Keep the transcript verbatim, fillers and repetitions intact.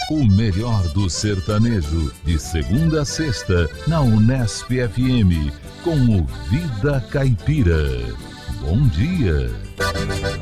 O melhor do sertanejo, de segunda a sexta, na Unesp F M, com o Vida Caipira. Bom dia!